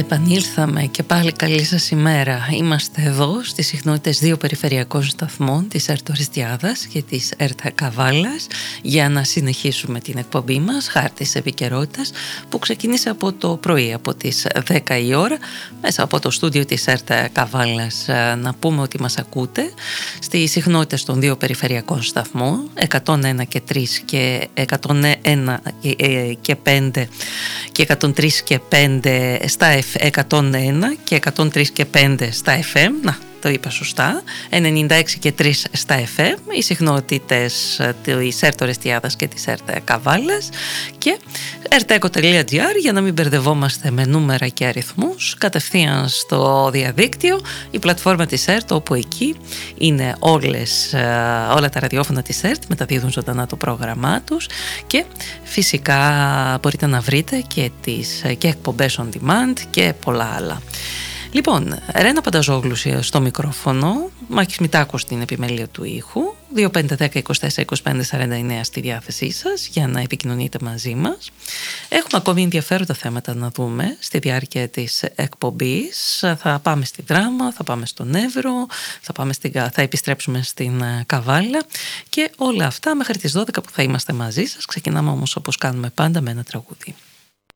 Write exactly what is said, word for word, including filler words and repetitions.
Επανήλθαμε και πάλι καλή σας ημέρα. Είμαστε εδώ στις συχνότητες δύο περιφερειακών σταθμών, της ΕΡΤ Ορεστιάδας και της ΕΡΤ Καβάλας, για να συνεχίσουμε την εκπομπή μας Χάρτης Επικαιρότητας, που ξεκίνησε από το πρωί, από τις δέκα η ώρα, μέσα από το στούντιο της ΕΡΤ Καβάλας. Να πούμε ότι μας ακούτε στις συχνότητες των δύο περιφερειακών σταθμών, εκατόν ένα και τρία και εκατόν ένα και πέντε και εκατόν τρία και πέντε στα εκατόν ένα και εκατόν τρία και πέντε στα εφ εμ. Να, το είπα σωστά. ενενήντα έξι και τρία στα εφ εμ, οι συχνότητες της ΕΡΤ Ορεστιάδας και της ΕΡΤ Καβάλας, και ερτέκο τελεία τζι άρ, για να μην μπερδευόμαστε με νούμερα και αριθμούς, κατευθείαν στο διαδίκτυο, η πλατφόρμα της ΕΡΤ, όπου εκεί είναι όλες, όλα τα ραδιόφωνα της ΕΡΤ, μεταδίδουν ζωντανά το πρόγραμμά τους, και φυσικά μπορείτε να βρείτε και, τις, και εκπομπές on demand και πολλά άλλα. Λοιπόν, Ρένα Πανταζόγλου στο μικρόφωνο, Μάκης Μητάκος στην επιμέλεια του ήχου, δύο πέντε δέκα είκοσι τέσσερα είκοσι πέντε σαράντα εννέα στη διάθεσή σας για να επικοινωνείτε μαζί μας. Έχουμε ακόμη ενδιαφέροντα θέματα να δούμε στη διάρκεια της εκπομπής. Θα πάμε στη Δράμα, θα πάμε στον Εύρο, θα, πάμε στην, θα επιστρέψουμε στην Καβάλα και όλα αυτά μέχρι τις δώδεκα που θα είμαστε μαζί σας. Ξεκινάμε όμως, όπως κάνουμε πάντα, με ένα τραγούδι.